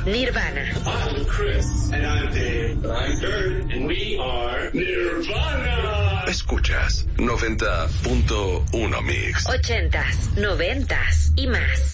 Nirvana. I'm Chris. And I'm Dave. I'm Kurt. And we are Nirvana. Escuchas 90.1 Mix. 80s, 90s y más.